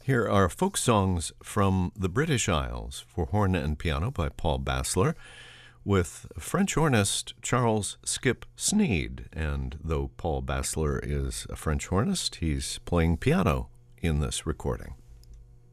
Here are folk songs from the British Isles for horn and piano by Paul Basler with French hornist Charles Skip Sneed. And though Paul Basler is a French hornist, he's playing piano in this recording.